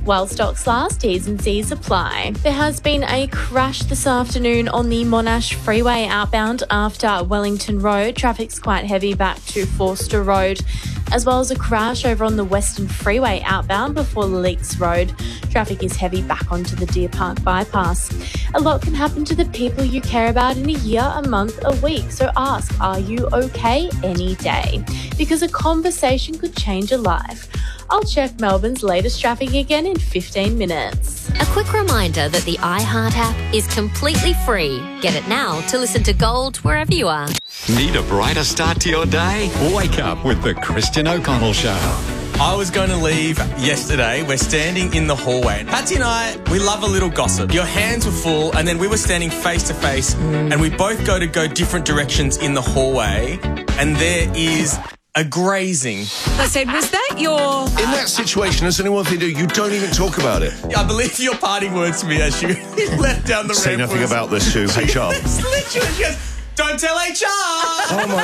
While stocks last, T's and C's apply. There has been a crash this afternoon on the Monash Freeway outbound after Wellington Road. Traffic's quite heavy back to Forster Road, as well as a crash over on the Western Freeway outbound before Leaks Road. Traffic is heavy back onto the Deer Park bypass. A lot can happen to the people you care about in a year, a month, a week. So ask, are you okay any day? Because a conversation could change a life. I'll check Melbourne's latest traffic again in 15 minutes. A quick reminder that the iHeart app is completely free. Get it now to listen to Gold wherever you are. Need a brighter start to your day? Wake up with the Christian O'Connell Show. I was going to leave yesterday. We're standing in the hallway. Patsy and I, we love a little gossip. Your hands were full, and then we were standing face to face, and we both go different directions in the hallway, and there is a grazing. I said, was that your... In that situation, as anyone can do, you don't even talk about it. I believe your parting words to me as you left down the ramp. Say nothing about this to HR. It's literally, she goes, don't tell HR! Oh, my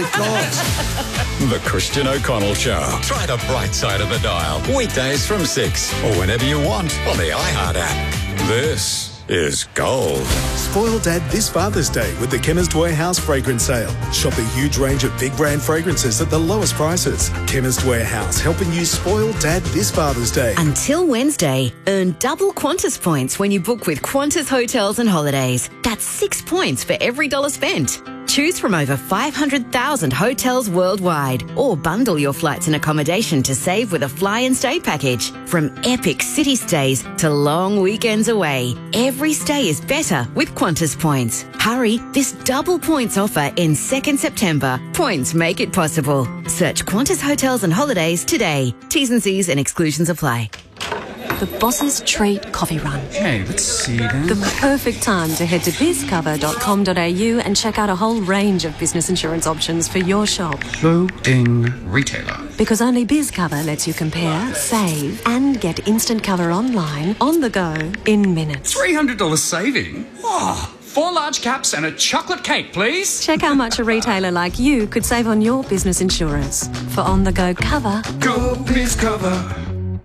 God. The Christian O'Connell Show. Try the bright side of the dial. Weekdays from 6 or whenever you want on the iHeart app. This is Gold. Spoil Dad this Father's Day with the Chemist Warehouse fragrance sale. Shop a huge range of big brand fragrances at the lowest prices. Chemist Warehouse, helping you spoil Dad this Father's Day. Until Wednesday, earn double Qantas points when you book with Qantas Hotels and Holidays. That's 6 points for every $1 spent. Choose from over 500,000 hotels worldwide, or bundle your flights and accommodation to save with a fly and stay package. From epic city stays to long weekends away, every stay is better with Qantas points. Hurry, this double points offer ends 2nd September. Points make it possible. Search Qantas Hotels and Holidays today. T's and C's and exclusions apply. The Boss's Treat Coffee Run. Hey, let's see then. The perfect time to head to bizcover.com.au and check out a whole range of business insurance options for your shop. Loading retailer. Because only BizCover lets you compare, save, and get instant cover online, on the go, in minutes. $300 saving? Oh, 4 large caps and a chocolate cake, please. Check how much a retailer like you could save on your business insurance. For on-the-go cover, go BizCover.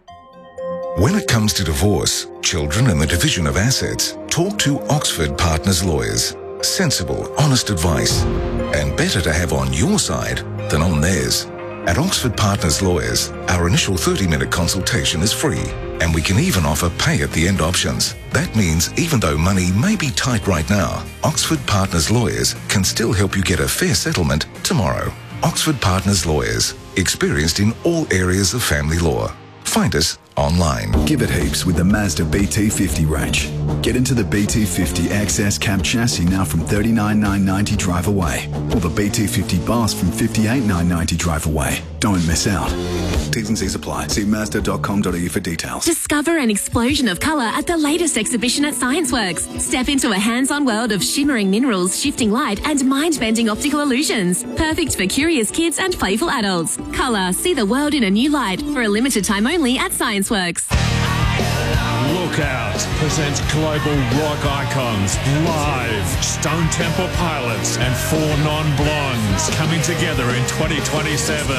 When it comes to divorce, children and the division of assets, talk to Oxford Partners Lawyers. Sensible, honest advice. And better to have on your side than on theirs. At Oxford Partners Lawyers, our initial 30-minute consultation is free. And we can even offer pay-at-the-end options. That means even though money may be tight right now, Oxford Partners Lawyers can still help you get a fair settlement tomorrow. Oxford Partners Lawyers, experienced in all areas of family law. Find us online. Give it heaps with the Mazda BT50 range. Get into the BT50 XS cab chassis now from $39,990 drive away, or the BT50 Boss from $58,990 drive away. Don't miss out. T's and C's apply. See Mazda.com.au for details. Discover an explosion of colour at the latest exhibition at ScienceWorks. Step into a hands-on world of shimmering minerals, shifting light and mind-bending optical illusions. Perfect for curious kids and playful adults. Colour, see the world in a new light for a limited time only at ScienceWorks. Lookout presents global rock icons live. Stone Temple Pilots and 4 Non-Blondes coming together in 2027.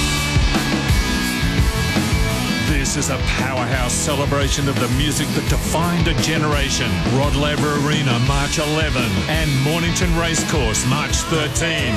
This is a powerhouse celebration of the music that defined a generation. Rod Laver Arena, March 11, and Mornington Racecourse, March 13.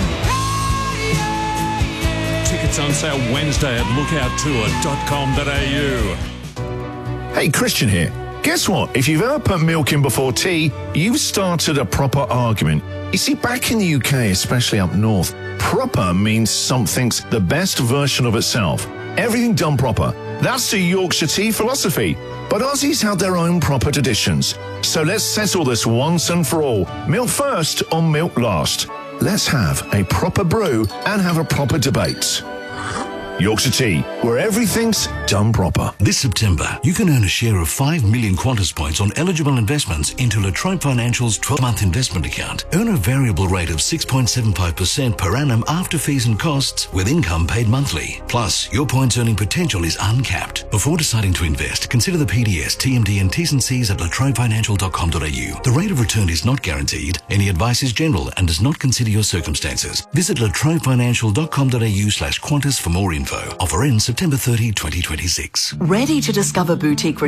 Tickets on sale Wednesday at lookouttour.com.au. Hey, Christian here. Guess what? If you've ever put milk in before tea, you've started a proper argument. You see, back in the UK, especially up north, proper means something's the best version of itself. Everything done proper. That's the Yorkshire tea philosophy. But Aussies have their own proper traditions. So let's settle this once and for all. Milk first or milk last? Let's have a proper brew and have a proper debate. Yorkshire Tea, where everything's done proper. This September, you can earn a share of 5 million Qantas points on eligible investments into La Trobe Financial's 12-month investment account. Earn a variable rate of 6.75% per annum after fees and costs, with income paid monthly. Plus, your points earning potential is uncapped. Before deciding to invest, consider the PDS, TMD and T's and C's at latrobefinancial.com.au. The rate of return is not guaranteed. Any advice is general and does not consider your circumstances. Visit latrobefinancial.com.au/Qantas for more info. Offer ends September 30, 2026. Ready to discover boutique